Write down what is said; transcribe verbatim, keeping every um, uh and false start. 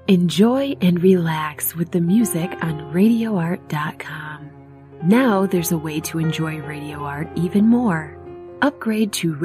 Enjoy and relax with the music on radio art dot com. Now there's a way to enjoy Radio Art even more. Upgrade to